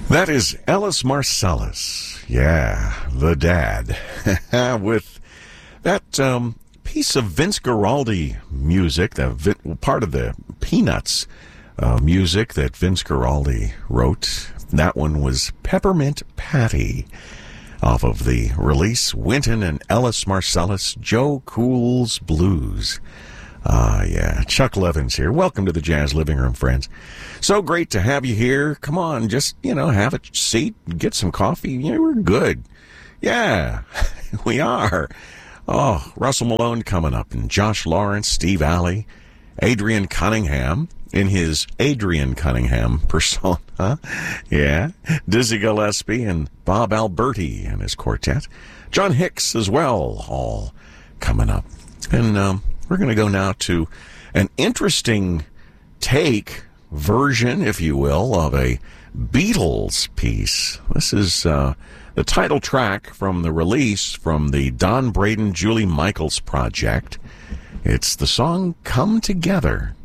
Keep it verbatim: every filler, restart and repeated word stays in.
That is Ellis Marsalis. Yeah, the dad. With that um, piece of Vince Guaraldi music, that part of the Peanuts uh, music that Vince Guaraldi wrote. That one was Peppermint Patty, off of the release Wynton and Ellis Marsalis, Joe Cool's Blues. Ah, uh, yeah. Chuck Levins here. Welcome to the Jazz Living Room, friends. So great to have you here. Come on, just, you know, have a seat, get some coffee. Yeah, we're good. Yeah, we are. Oh, Russell Malone coming up, and Josh Lawrence, Steve Alley, Adrian Cunningham in his Adrian Cunningham persona. Yeah, Dizzy Gillespie and Bob Alberti and his quartet. John Hicks as well, all coming up. And, um, we're going to go now to an interesting take, version, if you will, of a Beatles piece. This is uh, the title track from the release from the Don Braden, Julie Michaels project. It's the song Come Together.